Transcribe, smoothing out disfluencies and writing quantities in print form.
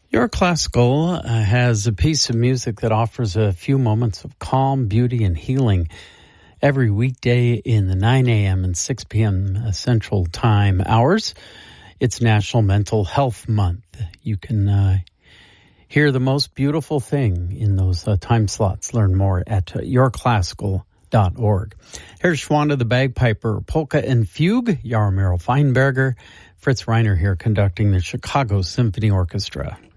Your Classical has a piece of music that offers a few moments of calm, beauty, and healing every weekday in the 9 a.m. and 6 p.m. Central Time hours. It's National Mental Health Month. You can hear the most beautiful thing in those time slots. Learn more at yourclassical.org. Here's Schwanda the Bagpiper, Polka and Fugue, Jaromir Feinberger, Fritz Reiner here conducting the Chicago Symphony Orchestra.